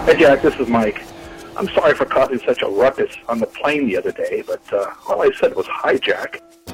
Hey Jack, this is Mike. I'm sorry for causing such a ruckus on the plane the other day, but all I said was hi, Jack.